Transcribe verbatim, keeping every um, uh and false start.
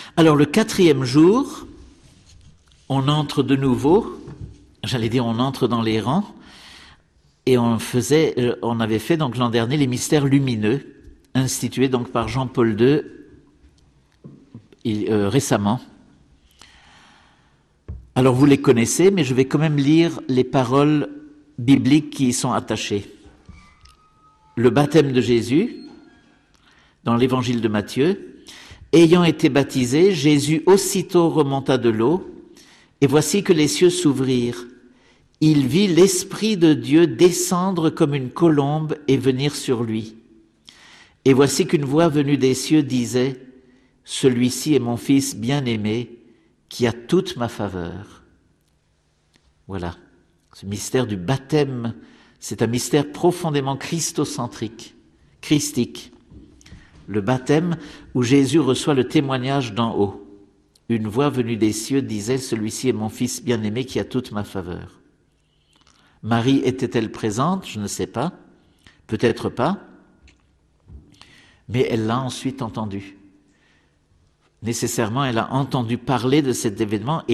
Alors le quatrième jour, on entre de nouveau, j'allais dire on entre dans les rangs, et on faisait, on avait fait donc l'an dernier les mystères lumineux, institués donc par Jean-Paul deux il, euh, récemment. Alors vous les connaissez, mais je vais quand même lire les paroles bibliques qui y sont attachées. Le baptême de Jésus, dans l'évangile de Matthieu, ayant été baptisé, Jésus aussitôt remonta de l'eau, et voici que les cieux s'ouvrirent. Il vit l'Esprit de Dieu descendre comme une colombe et venir sur lui. Et voici qu'une voix venue des cieux disait, « Celui-ci est mon Fils bien-aimé, qui a toute ma faveur. » Voilà, ce mystère du baptême, c'est un mystère profondément christocentrique, christique. Le baptême où Jésus reçoit le témoignage d'en haut. Une voix venue des cieux disait, « Celui-ci est mon Fils bien-aimé qui a toute ma faveur. » Marie était-elle présente? Je ne sais pas, peut-être pas, mais elle l'a ensuite entendu. Nécessairement, elle a entendu parler de cet événement